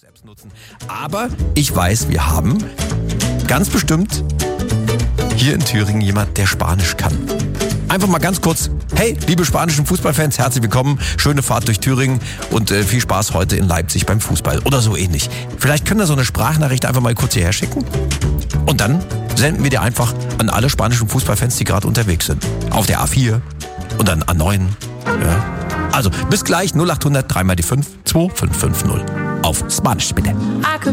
selbst nutzen. Aber ich weiß, wir haben ganz bestimmt hier in Thüringen jemand, der Spanisch kann. Einfach mal ganz kurz, hey, liebe spanischen Fußballfans, herzlich willkommen, schöne Fahrt durch Thüringen und viel Spaß heute in Leipzig beim Fußball oder so ähnlich. Vielleicht können wir so eine Sprachnachricht einfach mal kurz hierher schicken und dann senden wir die einfach an alle spanischen Fußballfans, die gerade unterwegs sind. Auf der A4 und dann A9. Ja. Also bis gleich 0800 3 mal die 5 2550 auf Spanisch bitte.